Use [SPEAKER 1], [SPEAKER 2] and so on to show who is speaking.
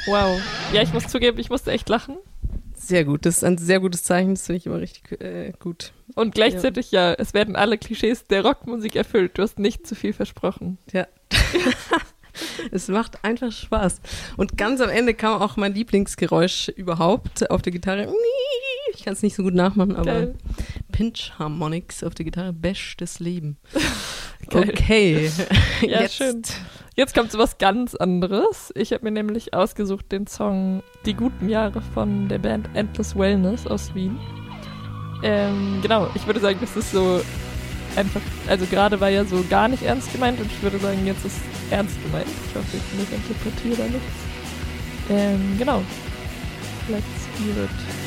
[SPEAKER 1] Wow. Ja, ich muss zugeben, ich musste echt lachen.
[SPEAKER 2] Sehr gut, das ist ein sehr gutes Zeichen, das finde ich immer richtig gut.
[SPEAKER 1] Und gleichzeitig es werden alle Klischees der Rockmusik erfüllt. Du hast nicht zu viel versprochen.
[SPEAKER 2] Ja. Es macht einfach Spaß. Und ganz am Ende kam auch mein Lieblingsgeräusch überhaupt auf der Gitarre. Ich kann es nicht so gut nachmachen, aber
[SPEAKER 1] Geil.
[SPEAKER 2] Pinch Harmonics auf der Gitarre, bestes Leben.
[SPEAKER 1] Geil.
[SPEAKER 2] Okay.
[SPEAKER 1] Ja,
[SPEAKER 2] Jetzt.
[SPEAKER 1] schön. Jetzt kommt so was ganz anderes. Ich habe mir nämlich ausgesucht den Song Die guten Jahre von der Band Endless Wellness aus Wien. Genau, ich würde sagen, das ist so einfach, also gerade war ja so gar nicht ernst gemeint und ich würde sagen, jetzt ist ernst gemeint. Ich hoffe, ich interpretiere da nichts. Genau. Let's hear it.